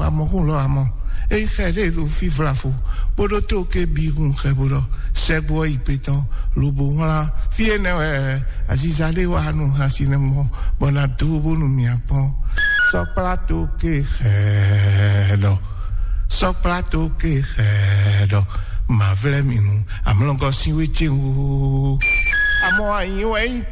amo e khele lu fiflafu bodo to ke bi hun khebodo sebo ipeton lubu wala fiene azizale wa hanu hasinemo bonatu bunu miapon soplato ke khelo ma vle minu amlongo siwe chingu amo ayi